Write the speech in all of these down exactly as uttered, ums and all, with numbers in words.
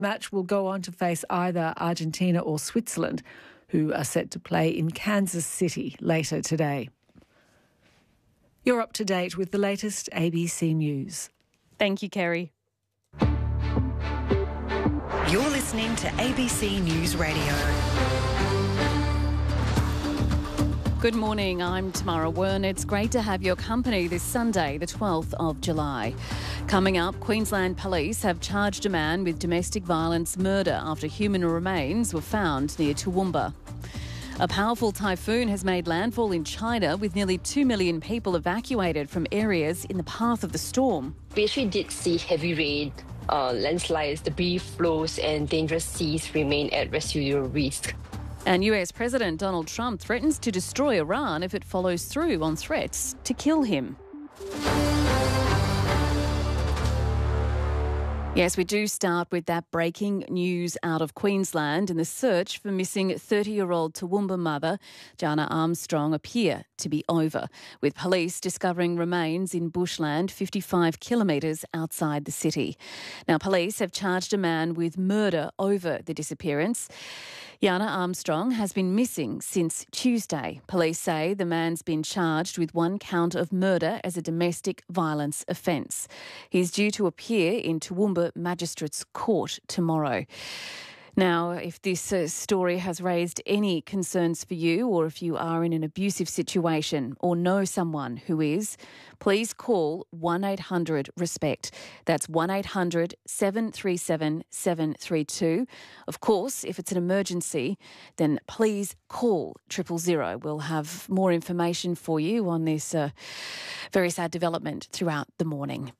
match will go on to face either Argentina or Switzerland, who are set to play in Kansas City later today. You're up to date with the latest A B C News. Thank you, Kerry. You're listening to A B C News Radio. Good morning, I'm Tamara Wern. It's great to have your company this Sunday, the twelfth of July. Coming up, Queensland Police have charged a man with domestic violence murder after human remains were found near Toowoomba. A powerful typhoon has made landfall in China with nearly two million people evacuated from areas in the path of the storm. We actually did see heavy rain, uh, landslides, debris flows and dangerous seas remain at residual risk. And U S President Donald Trump threatens to destroy Iran if it follows through on threats to kill him. Yes, we do start with that breaking news out of Queensland, and the search for missing thirty-year-old Toowoomba mother Jana Armstrong appear to be over, with police discovering remains in bushland fifty-five kilometres outside the city. Now, police have charged a man with murder over the disappearance. Jana Armstrong has been missing since Tuesday. Police say the man's been charged with one count of murder as a domestic violence offence. He's due to appear in Toowoomba Magistrates Court tomorrow. Now, if this uh, story has raised any concerns for you, or if you are in an abusive situation or know someone who is, please call one eight hundred RESPECT. That's one eight hundred seven three seven seven three two. Of course, if it's an emergency, then please call triple zero. We'll have more information for you on this uh, very sad development throughout the morning.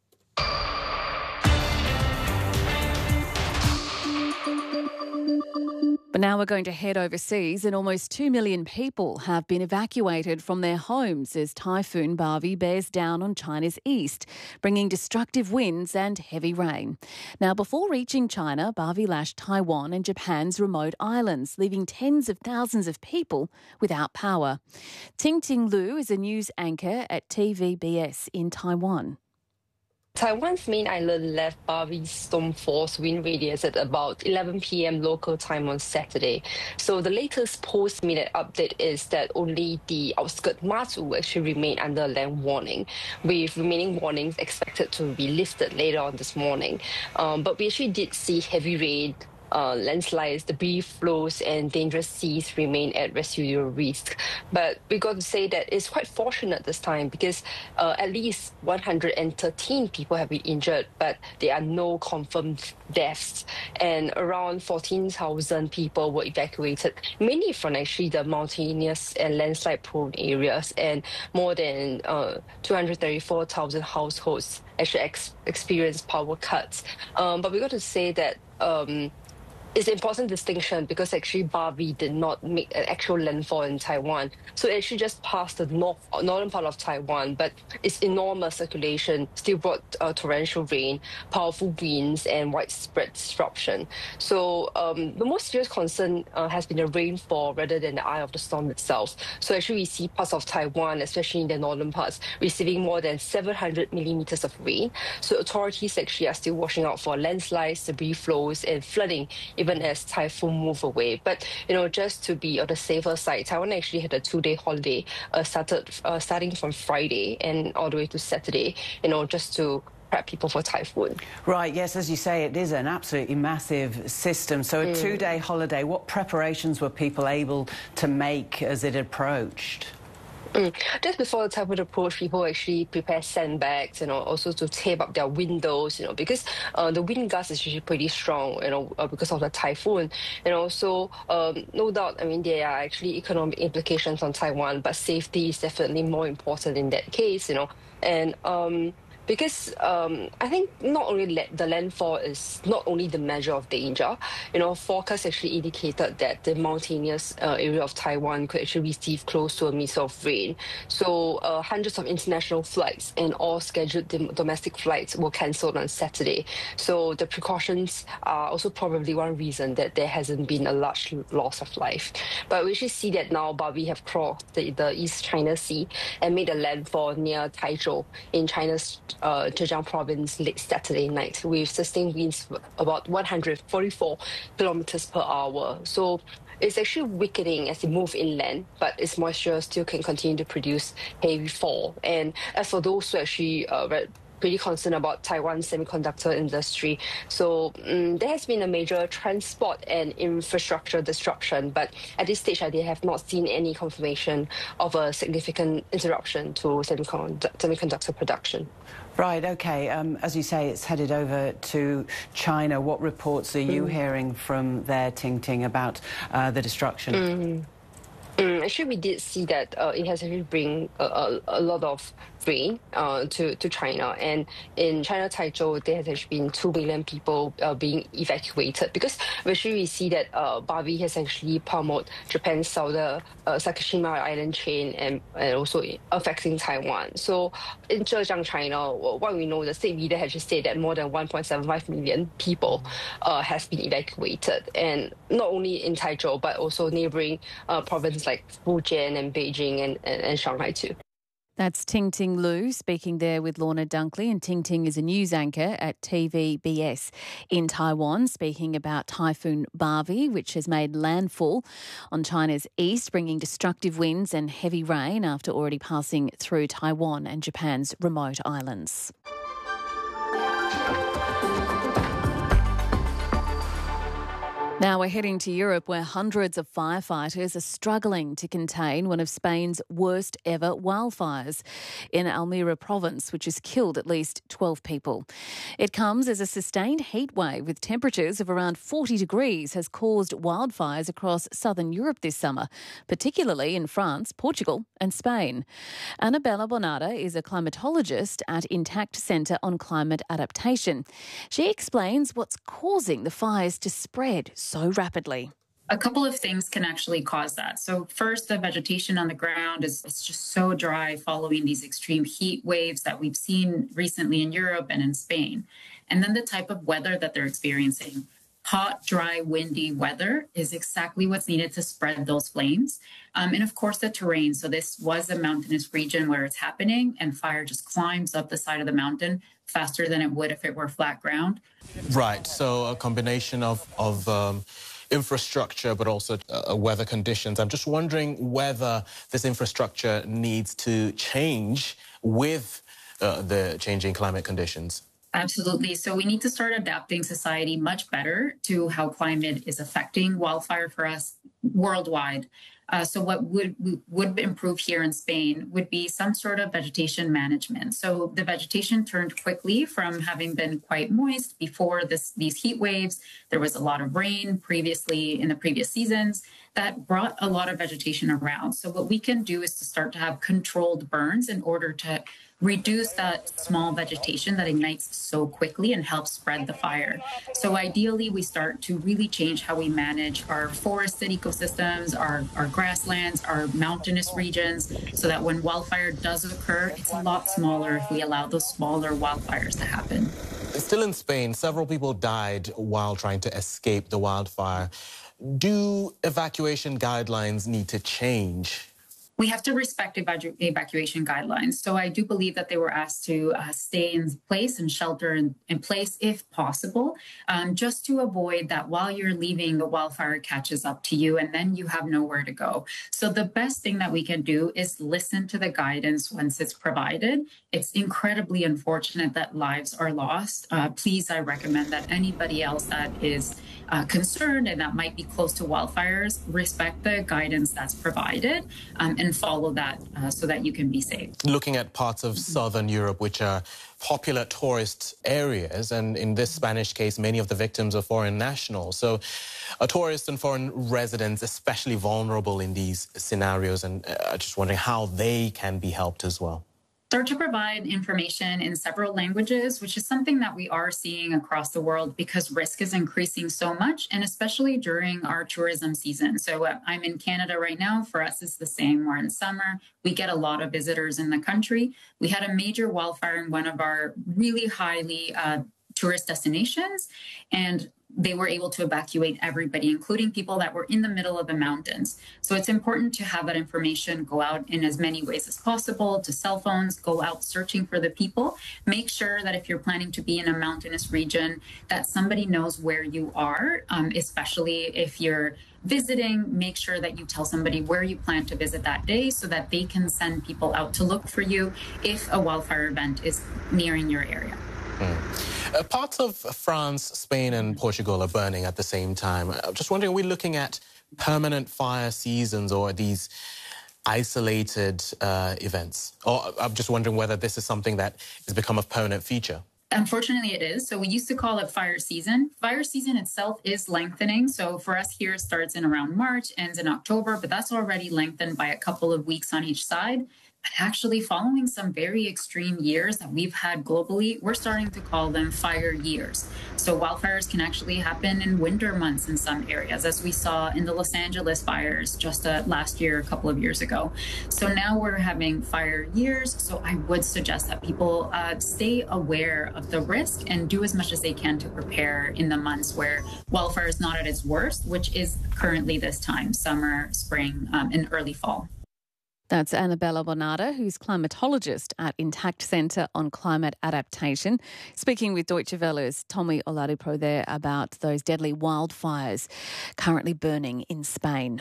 But now we're going to head overseas, and almost two million people have been evacuated from their homes as Typhoon Bavi bears down on China's east, bringing destructive winds and heavy rain. Now, before reaching China, Bavi lashed Taiwan and Japan's remote islands, leaving tens of thousands of people without power. Ting Ting Lu is a news anchor at T V B S in Taiwan. Taiwan's main island left Bavi's storm force wind radius at about eleven p.m. local time on Saturday. So the latest post-midnight update is that only the outskirts Matsu actually remain under land warning, with remaining warnings expected to be lifted later on this morning. Um, but we actually did see heavy rain, Uh, landslides, debris flows and dangerous seas remain at residual risk. But we got to say that it's quite fortunate this time because uh, at least one hundred thirteen people have been injured, but there are no confirmed deaths. And around fourteen thousand people were evacuated, mainly from actually the mountainous and landslide-prone areas, and more than uh, two hundred thirty-four thousand households actually ex- experienced power cuts. Um, but we got to say that um, it's an important distinction because actually Bavi did not make an actual landfall in Taiwan. So it actually just passed the north, northern part of Taiwan, but its enormous circulation still brought uh, torrential rain, powerful winds, and widespread disruption. So um, the most serious concern uh, has been the rainfall rather than the eye of the storm itself. So actually we see parts of Taiwan, especially in the northern parts, receiving more than seven hundred millimeters of rain. So authorities actually are still watching out for landslides, debris flows, and flooding, even as typhoon move away. But, you know, just to be on the safer side, Taiwan actually had a two-day holiday uh, started uh, starting from Friday and all the way to Saturday, you know, just to prep people for typhoon. Right, yes, as you say, it is an absolutely massive system. So a Mm. two-day holiday, what preparations were people able to make as it approached? Mm. Just before the typhoon approached, people actually prepare sandbags, you know, also to tape up their windows, you know, because uh, the wind gust is usually pretty strong, you know, uh, because of the typhoon. And also, um, no doubt, I mean, there are actually economic implications on Taiwan, but safety is definitely more important in that case, you know. And um, because um, I think not only la- the landfall is not only the measure of danger, you know, forecasts actually indicated that the mountainous uh, area of Taiwan could actually receive close to a meter of rain. So uh, hundreds of international flights and all scheduled dom- domestic flights were cancelled on Saturday. So the precautions are also probably one reason that there hasn't been a large loss of life. But we actually see that now Bavi have crossed the, the East China Sea and made a landfall near Taizhou in China's uh, Zhejiang province late Saturday night with sustained winds about one hundred forty-four kilometers per hour. So it's actually weakening as it moves inland, but its moisture still can continue to produce heavy fall. And as for those who actually uh, read pretty concerned about Taiwan's semiconductor industry. So um, there has been a major transport and infrastructure disruption, but at this stage, they have not seen any confirmation of a significant interruption to semiconductor, semiconductor production. Right, okay. Um, as you say, it's headed over to China. What reports are you mm. hearing from there, Ting Ting, about uh, the destruction? Mm. Mm, actually, we did see that uh, it has actually bring a, a, a lot of rain uh, to, to China. And in China, Taizhou, there has actually been two million people uh, being evacuated because actually we see that uh, Barbie has actually pummeled Japan's southern uh, Sakishima Island chain and, and also affecting Taiwan. So in Zhejiang, China, what we know, the state media has just said that more than one point seven five million people uh, has been evacuated. And not only in Taizhou, but also neighboring uh, provinces like Fujian and Beijing and, and, and Shanghai too. That's Ting Ting Lu speaking there with Lorna Dunkley, and Ting Ting is a news anchor at T V B S in Taiwan, speaking about Typhoon Barbie, which has made landfall on China's east, bringing destructive winds and heavy rain after already passing through Taiwan and Japan's remote islands. Now we're heading to Europe, where hundreds of firefighters are struggling to contain one of Spain's worst ever wildfires in Almería province, which has killed at least twelve people. It comes as a sustained heat wave with temperatures of around forty degrees has caused wildfires across southern Europe this summer, particularly in France, Portugal and Spain. Annabella Bonada is a climatologist at Intact Centre on Climate Adaptation. She explains what's causing the fires to spread so rapidly. A couple of things can actually cause that. So first, the vegetation on the ground is it's just so dry following these extreme heat waves that we've seen recently in Europe and in Spain. And then the type of weather that they're experiencing. Hot, dry, windy weather is exactly what's needed to spread those flames. Um, and of course, the terrain. So this was a mountainous region where it's happening, and fire just climbs up the side of the mountain faster than it would if it were flat ground. Right. So a combination of, of um, infrastructure, but also uh, weather conditions. I'm just wondering whether this infrastructure needs to change with uh, the changing climate conditions. Absolutely. So we need to start adapting society much better to how climate is affecting wildfire for us worldwide. Uh, so what would would improve here in Spain would be some sort of vegetation management. So the vegetation turned quickly from having been quite moist before this, these heat waves. There was a lot of rain previously in the previous seasons that brought a lot of vegetation around. So what we can do is to start to have controlled burns in order to reduce that small vegetation that ignites so quickly and helps spread the fire. So ideally, we start to really change how we manage our forested ecosystems, our, our grasslands, our mountainous regions, so that when wildfire does occur, it's a lot smaller if we allow those smaller wildfires to happen. Still in Spain, several people died while trying to escape the wildfire. Do evacuation guidelines need to change? We have to respect evacu- evacuation guidelines. So I do believe that they were asked to uh, stay in place and shelter in, in place if possible, um, just to avoid that while you're leaving, the wildfire catches up to you and then you have nowhere to go. So the best thing that we can do is listen to the guidance once it's provided. It's incredibly unfortunate that lives are lost. Uh, please, I recommend that anybody else that is uh, concerned and that might be close to wildfires, respect the guidance that's provided um, and follow that uh, so that you can be safe. Looking at parts of southern Europe, which are popular tourist areas, and in this Spanish case, many of the victims are foreign nationals. So uh, tourists and foreign residents, especially vulnerable in these scenarios, and uh, just wondering how they can be helped as well. Start to provide information in several languages, which is something that we are seeing across the world because risk is increasing so much, and especially during our tourism season. So uh, I'm in Canada right now. For us, it's the same. We're in summer. We get a lot of visitors in the country. We had a major wildfire in one of our really highly uh, tourist destinations, and they were able to evacuate everybody, including people that were in the middle of the mountains. So it's important to have that information go out in as many ways as possible, to cell phones, go out searching for the people. Make sure that if you're planning to be in a mountainous region, that somebody knows where you are, um, especially if you're visiting. Make sure that you tell somebody where you plan to visit that day so that they can send people out to look for you if a wildfire event is nearing your area. Mm. Uh, parts of France, Spain and Portugal are burning at the same time. I'm just wondering, are we looking at permanent fire seasons or these isolated uh, events? Or I'm just wondering whether this is something that has become a permanent feature. Unfortunately, it is. So we used to call it fire season. Fire season itself is lengthening. So for us here, it starts in around March, ends in October, but that's already lengthened by a couple of weeks on each side. But actually, following some very extreme years that we've had globally, we're starting to call them fire years. So wildfires can actually happen in winter months in some areas, as we saw in the Los Angeles fires just uh, last year, a couple of years ago. So now we're having fire years. So I would suggest that people uh, stay aware of the risk and do as much as they can to prepare in the months where wildfire is not at its worst, which is currently this time, summer, spring, um, and early fall. That's Annabella Bonada, who's climatologist at Intact Centre on Climate Adaptation, speaking with Deutsche Welle's Tommy Oladipo there about those deadly wildfires currently burning in Spain.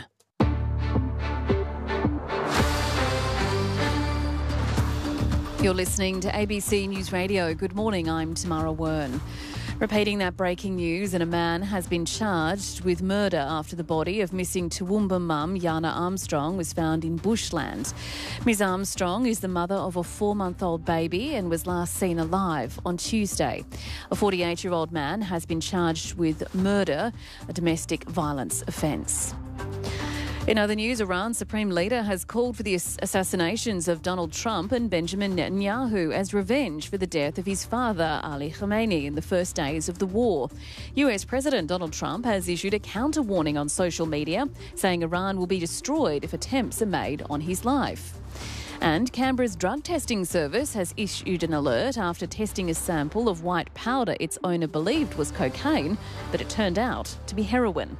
You're listening to A B C News Radio. Good morning, I'm Tamara Wern. Repeating that breaking news, and a man has been charged with murder after the body of missing Toowoomba mum Yana Armstrong was found in bushland. Miz Armstrong is the mother of a four-month-old baby and was last seen alive on Tuesday. A forty-eight-year-old man has been charged with murder, a domestic violence offence. In other news, Iran's supreme leader has called for the assassinations of Donald Trump and Benjamin Netanyahu as revenge for the death of his father, Ali Khamenei, in the first days of the war. U S President Donald Trump has issued a counter-warning on social media, saying Iran will be destroyed if attempts are made on his life. And Canberra's drug testing service has issued an alert after testing a sample of white powder its owner believed was cocaine, but it turned out to be heroin.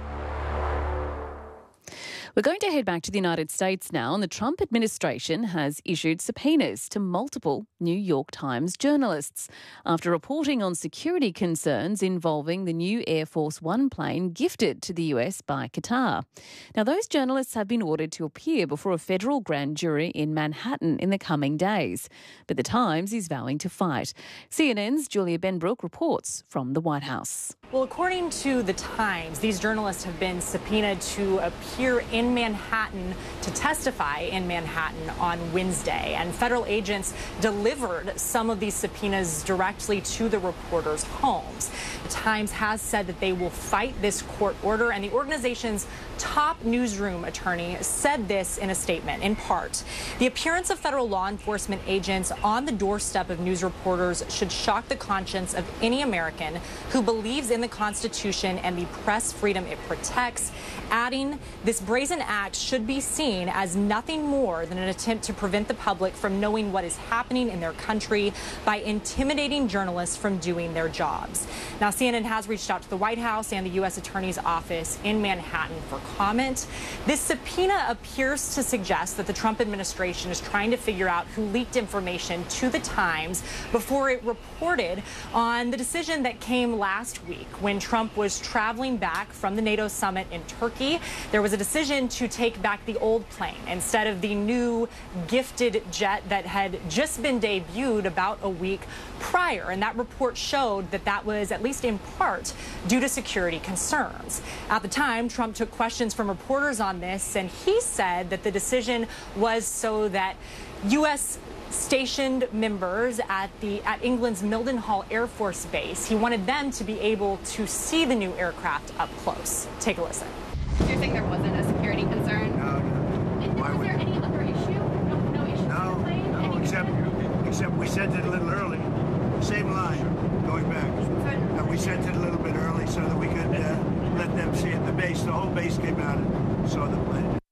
We're going to head back to the United States now, and the Trump administration has issued subpoenas to multiple New York Times journalists after reporting on security concerns involving the new Air Force One plane gifted to the U S by Qatar. Now, those journalists have been ordered to appear before a federal grand jury in Manhattan in the coming days, but the Times is vowing to fight. C N N's Julia Benbrook reports from the White House. Well, according to the Times, these journalists have been subpoenaed to appear in Manhattan to testify in Manhattan on Wednesday, and federal agents delivered some of these subpoenas directly to the reporters' homes. The Times has said that they will fight this court order, and the organization's top newsroom attorney said this in a statement. In part, the appearance of federal law enforcement agents on the doorstep of news reporters should shock the conscience of any American who believes in the Constitution and the press freedom it protects, adding, this brazen act should be seen as nothing more than an attempt to prevent the public from knowing what is happening in their country by intimidating journalists from doing their jobs. Now, C N N has reached out to the White House and the U S Attorney's Office in Manhattan for comment. This subpoena appears to suggest that the Trump administration is trying to figure out who leaked information to the Times before it reported on the decision that came last week when Trump was traveling back from the NATO summit in Turkey. There was a decision to take back the old plane instead of the new gifted jet that had just been debuted about a week prior. And that report showed that that was at least in part due to security concerns. At the time, Trump took questions from reporters on this, and he said that the decision was so that U S stationed members at the at England's Mildenhall Air Force Base, he wanted them to be able to see the new aircraft up close. Take a listen. You're saying there wasn't a security concern? No, no. And Why was would there any other issue? No, no issue no, with the plane? no, Any except, concern? except we sent it a little early. Same line, going back. And we sent it a little bit early so that we could uh, let them see it. The base, the whole base came out and saw the plane.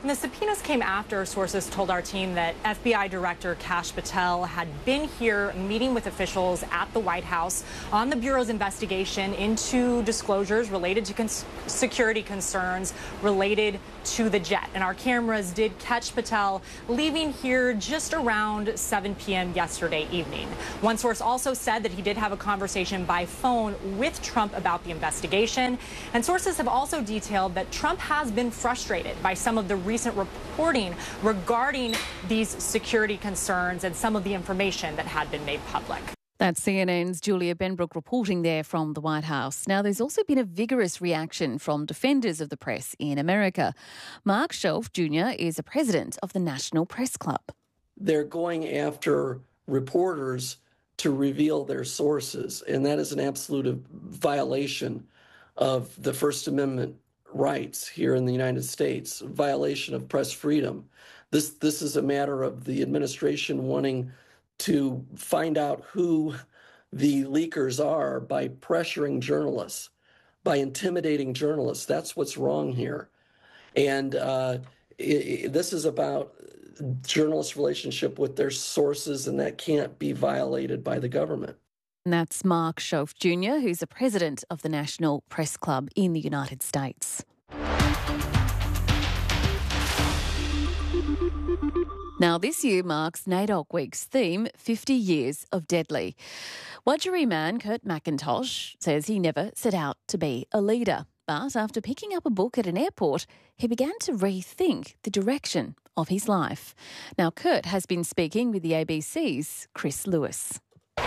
And the subpoenas came after sources told our team that F B I Director Kash Patel had been here meeting with officials at the White House on the Bureau's investigation into disclosures related to cons- security concerns related to the jet. And our cameras did catch Patel leaving here just around seven p.m. yesterday evening. One source also said that he did have a conversation by phone with Trump about the investigation. And sources have also detailed that Trump has been frustrated by some of the recent reporting regarding these security concerns and some of the information that had been made public. That's C N N's Julia Benbrook reporting there from the White House. Now, there's also been a vigorous reaction from defenders of the press in America. Mark Shelf Junior is a president of the National Press Club. They're going after reporters to reveal their sources, and that is an absolute violation of the First Amendment rights here in the United States, violation of press freedom. This, this is a matter of the administration wanting to find out who the leakers are by pressuring journalists, by intimidating journalists. That's what's wrong here. And uh, it, it, this is about journalists' relationship with their sources, and that can't be violated by the government. And that's Mark Shelf Junior, who's the president of the National Press Club in the United States. Now, this year marks NAIDOC Week's theme, fifty years of Deadly. Wurundjeri man Kurt McIntosh says he never set out to be a leader. But after picking up a book at an airport, he began to rethink the direction of his life. Now, Kurt has been speaking with the A B C's Chris Lewis.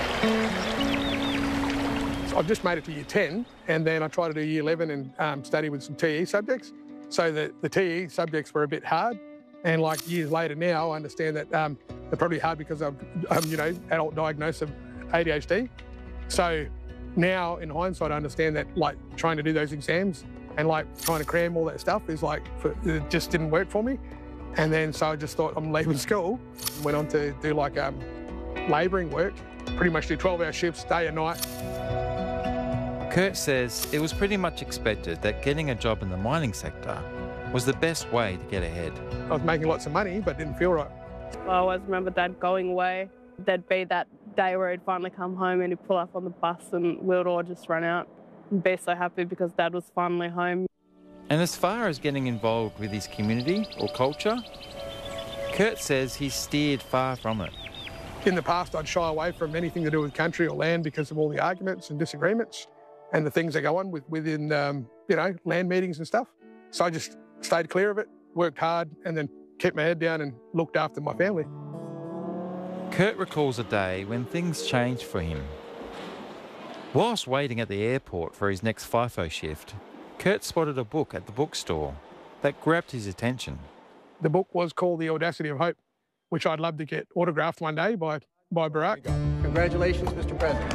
I've just made it to year ten, and then I tried to do year eleven and um, study with some T E subjects. So the, the T E subjects were a bit hard. And like years later now, I understand that um, they're probably hard because of, um, you know, adult diagnosis of A D H D. So now, in hindsight, I understand that, like, trying to do those exams and, like, trying to cram all that stuff is, like, for, it just didn't work for me. And then so I just thought I'm leaving school, went on to do, like, um, labouring work, pretty much do twelve-hour shifts, day and night. Kurt says it was pretty much expected that getting a job in the mining sector was the best way to get ahead. I was making lots of money, but didn't feel right. I always remember Dad going away. There'd be that day where he'd finally come home and he'd pull up on the bus and we'd all just run out and be so happy because Dad was finally home. And as far as getting involved with his community or culture, Kurt says he's steered far from it. In the past, I'd shy away from anything to do with country or land because of all the arguments and disagreements and the things that go on with, within, um, you know, land meetings and stuff. So I just stayed clear of it, worked hard, and then kept my head down and looked after my family. Kurt recalls a day when things changed for him. Whilst waiting at the airport for his next FIFO shift, Kurt spotted a book at the bookstore that grabbed his attention. The book was called The Audacity of Hope, which I'd love to get autographed one day by, by Barack. Congratulations, Mister President.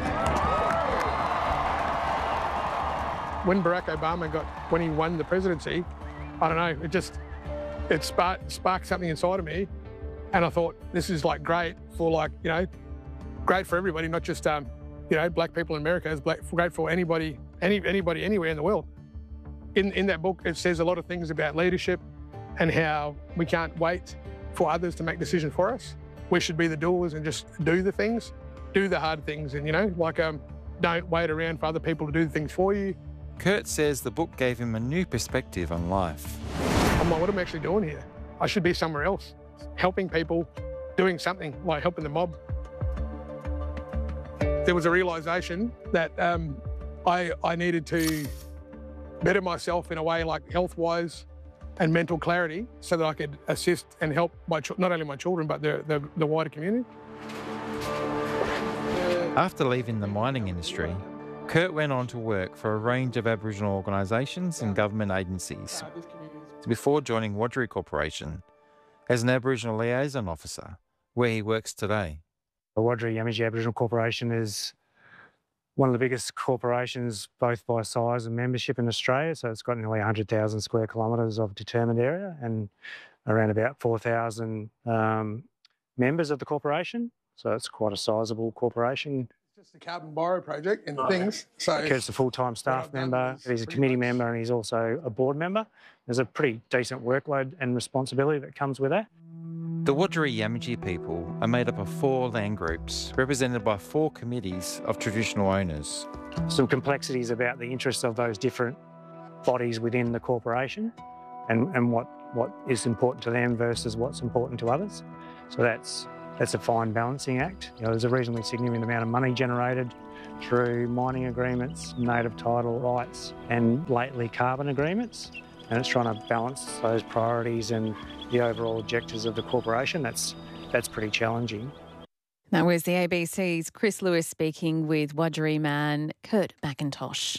When Barack Obama got, when he won the presidency, I don't know, it just, it sparked, sparked something inside of me. And I thought, this is like great for like, you know, great for everybody, not just, um, you know, black people in America. It's black, great for anybody, any, anybody anywhere in the world. In, in that book, it says a lot of things about leadership and how we can't wait for others to make decisions for us. We should be the doers and just do the things, do the hard things. And, you know, like, um, don't wait around for other people to do the things for you. Kurt says the book gave him a new perspective on life. I'm like, what am I actually doing here? I should be somewhere else, helping people, doing something, like helping the mob. There was a realisation that um, I, I needed to better myself in a way like health-wise and mental clarity so that I could assist and help my ch- not only my children but the, the, the wider community. After leaving the mining industry, Kurt went on to work for a range of Aboriginal organisations and government agencies before joining Wurundjeri Corporation as an Aboriginal liaison officer, where he works today. The Wurundjeri Yamatji Aboriginal Corporation is one of the biggest corporations, both by size and membership in Australia. So it's got nearly one hundred thousand square kilometres of determined area and around about four thousand um, members of the corporation. So it's quite a sizable corporation. It's the Carbon Bio project and things. So Kurt's a full-time staff member, he's a committee member and he's also a board member. There's a pretty decent workload and responsibility that comes with that. The Wurundjeri Yamatji people are made up of four land groups, represented by four committees of traditional owners. Some complexities about the interests of those different bodies within the corporation and, and what, what is important to them versus what's important to others. So that's that's a fine balancing act. You know, there's a reasonably significant amount of money generated through mining agreements, native title rights and lately carbon agreements. And it's trying to balance those priorities and the overall objectives of the corporation. That's, that's pretty challenging. That was the A B C's Chris Lewis speaking with Wurundjeri man Kurt McIntosh.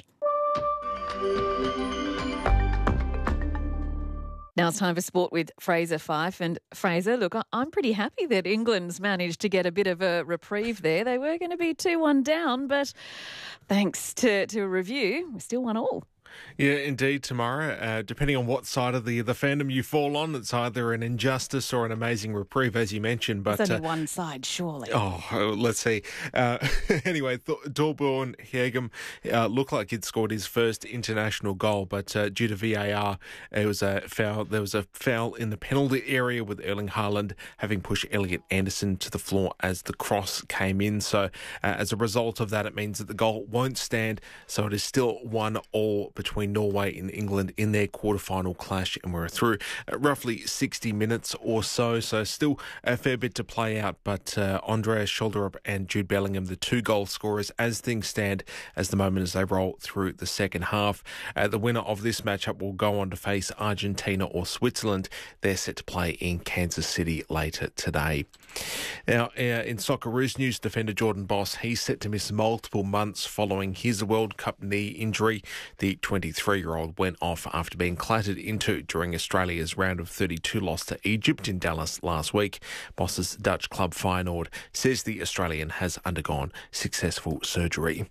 Now it's time for sport with Fraser Fyfe. And Fraser, look, I'm pretty happy that England's managed to get a bit of a reprieve there. They were going to be two one down, but thanks to, to a review, we still won all. Yeah, indeed, Tamara. Uh, depending on what side of the, the fandom you fall on, it's either an injustice or an amazing reprieve, as you mentioned. But There's only uh, one side, surely. Oh, let's see. Uh, anyway, Th- Torbjorn Hjegem uh, looked like he'd scored his first international goal, but uh, due to V A R, it was a foul. There was a foul in the penalty area with Erling Haaland having pushed Elliot Anderson to the floor as the cross came in. So uh, as a result of that, it means that the goal won't stand. So it is still one all between Norway and England in their quarterfinal clash, and we're through uh, roughly sixty minutes or so, so still a fair bit to play out, but uh, Andreas Scholderup and Jude Bellingham, the two goal scorers as things stand as the moment as they roll through the second half. Uh, the winner of this matchup will go on to face Argentina or Switzerland. They're set to play in Kansas City later today. Now, uh, in Socceroos news, defender Jordan Boss, he's set to miss multiple months following his World Cup knee injury. The twenty-three-year-old went off after being clattered into during Australia's round of thirty-two loss to Egypt in Dallas last week. Boss's Dutch club Feyenoord says the Australian has undergone successful surgery.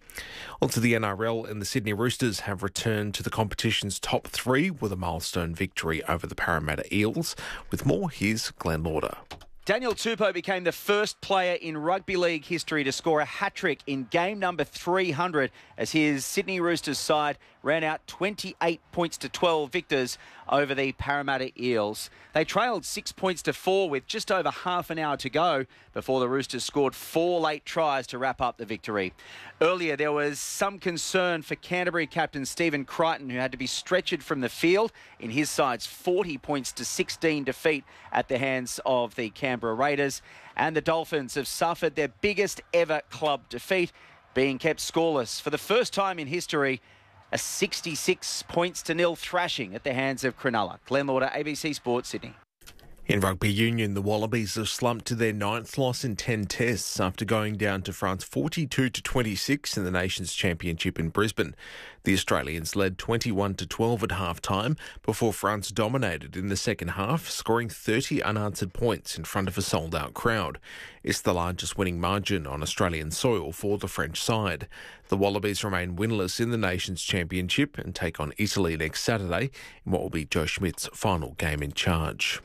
On to the N R L, and the Sydney Roosters have returned to the competition's top three with a milestone victory over the Parramatta Eels. With more, here's Glenn Lauder. Daniel Tupou became the first player in rugby league history to score a hat-trick in game number three hundred as his Sydney Roosters side ran out twenty-eight points to twelve victors over the Parramatta Eels. They trailed six points to four with just over half an hour to go before the Roosters scored four late tries to wrap up the victory. Earlier, there was some concern for Canterbury captain Stephen Crichton, who had to be stretchered from the field in his side's forty points to sixteen defeat at the hands of the Canberra Raiders. And the Dolphins have suffered their biggest ever club defeat, being kept scoreless for the first time in history. A sixty-six points to nil thrashing at the hands of Cronulla. Glenn Lauder, A B C Sports, Sydney. In rugby union, the Wallabies have slumped to their ninth loss in ten tests after going down to France forty-two to twenty-six in the Nations Championship in Brisbane. The Australians led twenty-one to twelve at half-time before France dominated in the second half, scoring thirty unanswered points in front of a sold-out crowd. It's the largest winning margin on Australian soil for the French side. The Wallabies remain winless in the Nations Championship and take on Italy next Saturday in what will be Joe Schmidt's final game in charge.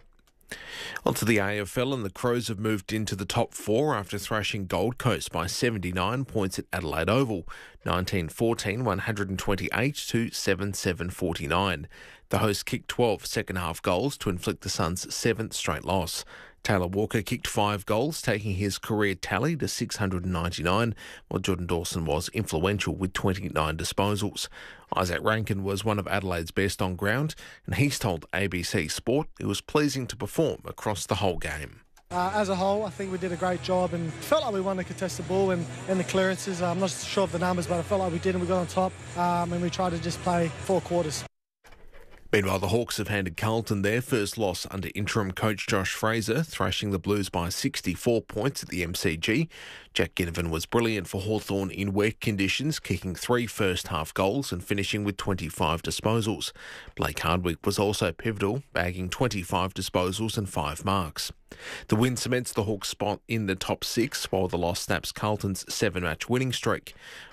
Onto the A F L, and the Crows have moved into the top four after thrashing Gold Coast by seventy-nine points at Adelaide Oval, nineteen fourteen, one twenty-eight to seventy-seven forty-nine. The hosts kicked twelve second-half goals to inflict the Suns' seventh straight loss. Taylor Walker kicked five goals, taking his career tally to six hundred ninety-nine, while Jordan Dawson was influential with twenty-nine disposals. Isaac Rankin was one of Adelaide's best on ground, and he's told A B C Sport it was pleasing to perform across the whole game. Uh, as a whole, I think we did a great job and felt like we won the contested ball and, and the clearances. I'm not sure of the numbers, but I felt like we did and we got on top um, and we tried to just play four quarters. Meanwhile, the Hawks have handed Carlton their first loss under interim coach Josh Fraser, thrashing the Blues by sixty-four points at the M C G. Jack Ginnivan was brilliant for Hawthorn in wet conditions, kicking three first-half goals and finishing with twenty-five disposals. Blake Hardwick was also pivotal, bagging twenty-five disposals and five marks. The win cements the Hawks' spot in the top six, while the loss snaps Carlton's seven-match winning streak.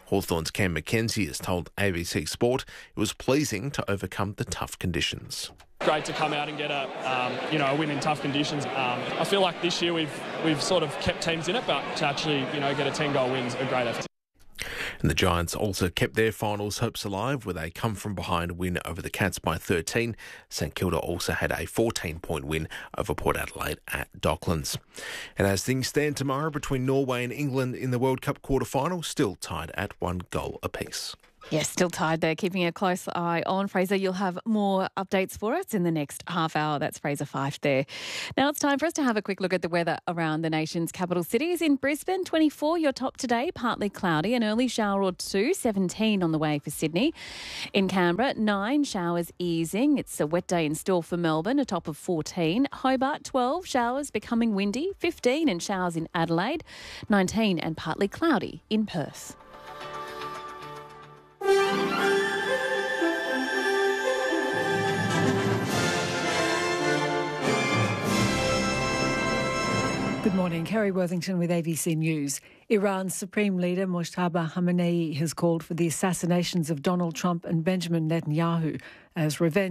Hawthorn's Cam Mackenzie has told A B C Sport it was pleasing to overcome the tough conditions. Great to come out and get a um, you know a win in tough conditions. Um, I feel like this year we've we've sort of kept teams in it, but to actually you know get a ten goal win's a great effort. And the Giants also kept their finals hopes alive with a come-from-behind win over the Cats by thirteen. St Kilda also had a fourteen-point win over Port Adelaide at Docklands. And as things stand tomorrow between Norway and England in the World Cup quarter-final, still tied at one goal apiece. Yes, still tied there, keeping a close eye on. Fraser, you'll have more updates for us in the next half hour. That's Fraser Fife there. Now it's time for us to have a quick look at the weather around the nation's capital cities. In Brisbane, twenty-four, your top today, partly cloudy, an early shower or two, seventeen on the way for Sydney. In Canberra, nine, showers easing. It's a wet day in store for Melbourne, a top of fourteen. Hobart, twelve, showers becoming windy, fifteen and showers in Adelaide, nineteen and partly cloudy in Perth. Good morning. Kerry Worthington with A B C News. Iran's Supreme Leader Mojtaba Khamenei has called for the assassinations of Donald Trump and Benjamin Netanyahu as revenge